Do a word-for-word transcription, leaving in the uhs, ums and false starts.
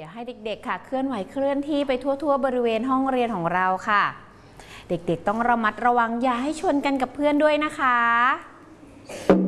ดี๋ยวให้เด็กๆค่ะเคลื่อนไหวเคลื่อนที่ไปทั่วๆบริเวณห้องเรียนของเราค่ะเด็กๆต้องระมัดระวังอย่าให้ชนกันกับเพื่อนด้วยนะคะ